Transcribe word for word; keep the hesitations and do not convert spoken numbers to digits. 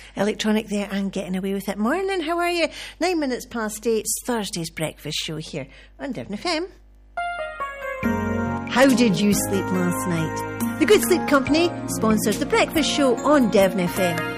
electronic there and getting away with it. Morning, how are you? Nine minutes past eight, it's Thursday's breakfast show here on Devon F M. How did you sleep last night? The Good Sleep Company sponsors the breakfast show on Devon F M.